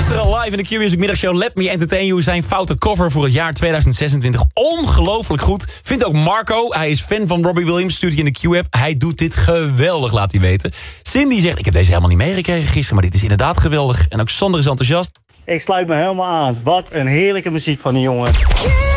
Gisteren live in de Q-Music middagshow Let Me Entertain You. Zijn foute cover voor het jaar 2026. Ongelooflijk goed. Vindt ook Marco. Hij is fan van Robbie Williams. Stuurt hij in de Q-app. Hij doet dit geweldig, laat hij weten. Cindy zegt, ik heb deze helemaal niet meegekregen gisteren. Maar dit is inderdaad geweldig. En ook Sander is enthousiast. Ik sluit me helemaal aan. Wat een heerlijke muziek van die jongen.